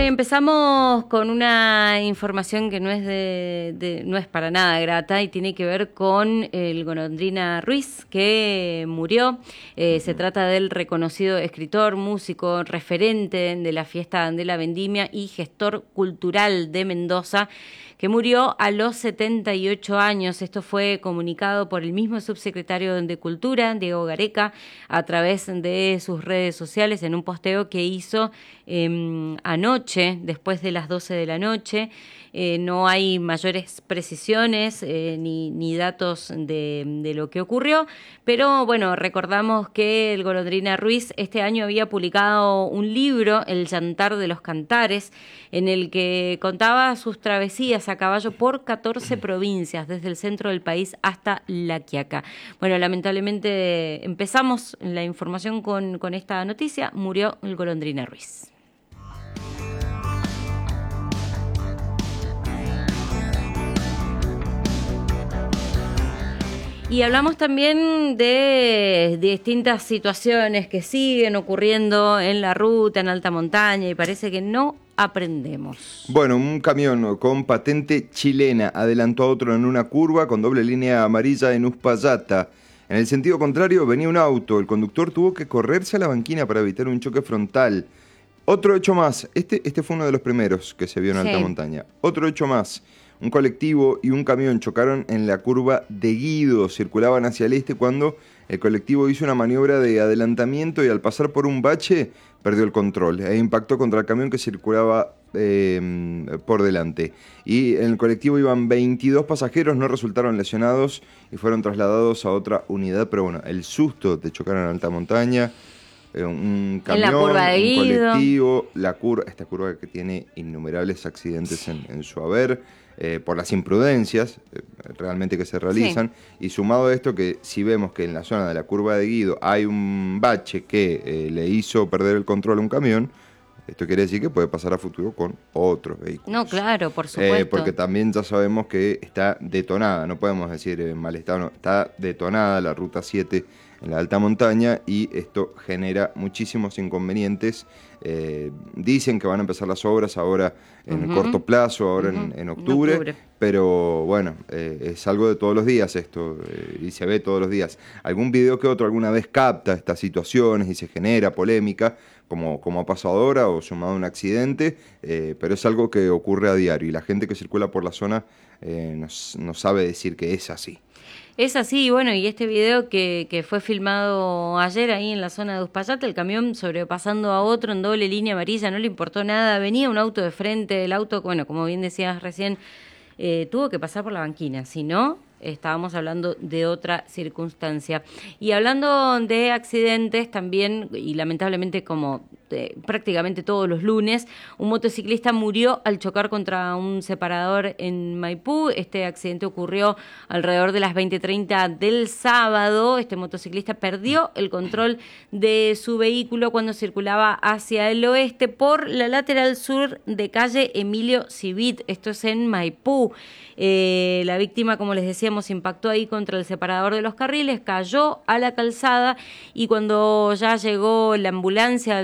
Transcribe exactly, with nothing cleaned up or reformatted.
y empezamos con una información que no es de, de, no es para nada grata y tiene que ver con el Golondrina Ruiz, que murió. Eh, se trata del reconocido escritor, músico, referente de la fiesta de la vendimia y gestor cultural de Mendoza, que murió a los setenta y ocho años. Esto fue comunicado por el mismo subsecretario de Cultura, Diego Gareca, a través de sus redes sociales en un posteo que hizo eh, anoche, después de las doce de la noche. Eh, no hay mayores precisiones eh, ni, ni datos de, de lo que ocurrió, pero bueno, recordamos que el Golondrina Ruiz este año había publicado un libro, El Llantar de los Cantares, en el que contaba sus travesías a caballo por catorce provincias, desde el centro del país hasta La Quiaca. Bueno, lamentablemente empezamos la información con, con esta noticia: murió el Golondrina Ruiz. Y hablamos también de, de distintas situaciones que siguen ocurriendo en la ruta, en alta montaña, y parece que no aprendemos. Bueno, un camión con patente chilena adelantó a otro en una curva con doble línea amarilla en Uspallata. En el sentido contrario venía un auto. El conductor tuvo que correrse a la banquina para evitar un choque frontal. Otro hecho más. Este, este fue uno de los primeros que se vio en Sí. alta montaña. Otro hecho más. Un colectivo y un camión chocaron en la curva de Guido. Circulaban hacia el este cuando el colectivo hizo una maniobra de adelantamiento y al pasar por un bache perdió el control e impactó contra el camión que circulaba eh, por delante. Y en el colectivo iban veintidós pasajeros, no resultaron lesionados y fueron trasladados a otra unidad. Pero bueno, el susto de chocar en alta montaña, eh, un camión, en la curva de un Guido. colectivo, la curva, esta curva que tiene innumerables accidentes en, en su haber. Eh, por las imprudencias eh, realmente que se realizan, sí. Y sumado a esto que si vemos que en la zona de la curva de Guido hay un bache que eh, le hizo perder el control a un camión, esto quiere decir que puede pasar a futuro con otros vehículos. No, claro, por supuesto. Eh, porque también ya sabemos que está detonada, no podemos decir en mal estado, no, está detonada la ruta siete en la alta montaña y esto genera muchísimos inconvenientes. Eh, dicen que van a empezar las obras ahora en uh-huh. el corto plazo, ahora uh-huh. en, en, octubre, en octubre, pero bueno, eh, es algo de todos los días esto eh, y se ve todos los días. Algún video que otro alguna vez capta estas situaciones y se genera polémica, como, como ha pasado ahora o sumado a un accidente, eh, pero es algo que ocurre a diario y la gente que circula por la zona eh, no, no sabe decir que es así. Es así, bueno, y este video que, que fue filmado ayer ahí en la zona de Uspallata, el camión sobrepasando a otro en doble línea amarilla, no le importó nada, venía un auto de frente, el auto, bueno, como bien decías recién, eh, tuvo que pasar por la banquina, si no, estábamos hablando de otra circunstancia. Y hablando de accidentes también, y lamentablemente como eh, prácticamente todos los lunes, un motociclista murió al chocar contra un separador en Maipú. Este accidente ocurrió alrededor de las veinte treinta del sábado. Este motociclista perdió el control de su vehículo cuando circulaba hacia el oeste por la lateral sur de calle Emilio Civit. Esto es en Maipú. Eh, la víctima, como les decíamos, impactó ahí contra el separador de los carriles, cayó a la calzada y cuando ya llegó la ambulancia